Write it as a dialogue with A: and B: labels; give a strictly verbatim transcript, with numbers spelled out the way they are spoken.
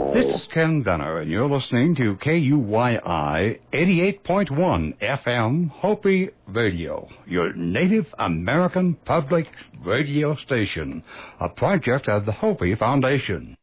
A: This is Ken Benner, and you're listening to K U Y I eighty-eight point one F M Hopi Radio, your Native American public radio station, a project of the Hopi Foundation.